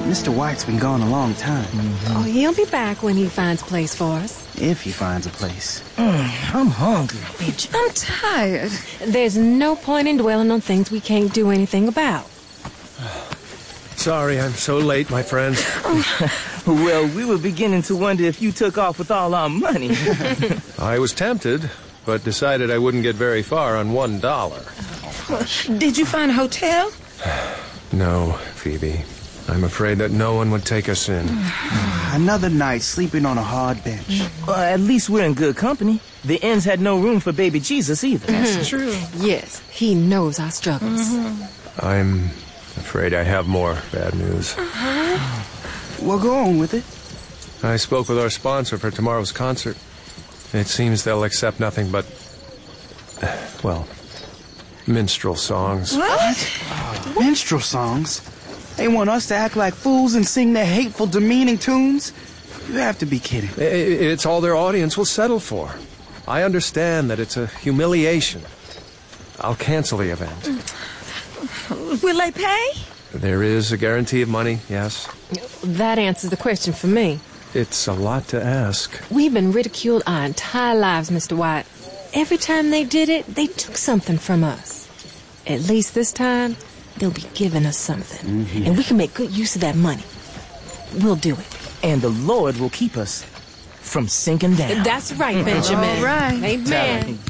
Mr. White's been gone a long time. Oh, he'll be back when he finds a place for us. If he finds a place. I'm hungry. I'm tired. There's no point in dwelling on things we can't do anything about. Sorry I'm so late, my friends. Well, we were beginning to wonder if you took off with all our money. I was tempted, but decided I wouldn't get very far on $1. Did you find a hotel? No, Phoebe. I'm afraid that no one would take us in. Another night sleeping on a hard bench. At least we're in good company. The inns had no room for baby Jesus either. That's true. Yes, he knows our struggles. I'm afraid I have more bad news. Well, go on with it. I spoke with our sponsor for tomorrow's concert. It seems they'll accept nothing but, well, minstrel songs. What? Minstrel songs? They want us to act like fools and sing their hateful, demeaning tunes? You have to be kidding. It's all their audience will settle for. I understand that it's a humiliation. I'll cancel the event. Will they pay? There is a guarantee of money, yes. That answers the question for me. It's a lot to ask. We've been ridiculed our entire lives, Mr. White. Every time they did it, they took something from us. At least this time, they'll be giving us something. And we can make good use of that money. We'll do it. And the Lord will keep us from sinking down. That's right, Benjamin. All right. Amen.